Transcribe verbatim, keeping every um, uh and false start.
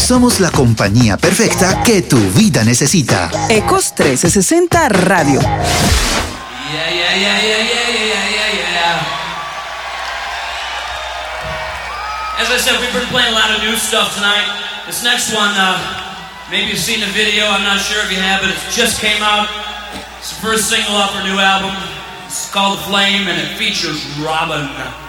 Somos la compañía perfecta que tu vida necesita. Ecos trescientos sesenta Radio. Yeah, yeah, yeah, yeah, yeah, yeah, yeah, yeah. As I said, we've been playing a lot of new stuff tonight. This next one, uh, maybe you've seen the video, I'm not sure if you have, but it just came out. It's the first single off our new album. It's called The Flame, and it features Robin.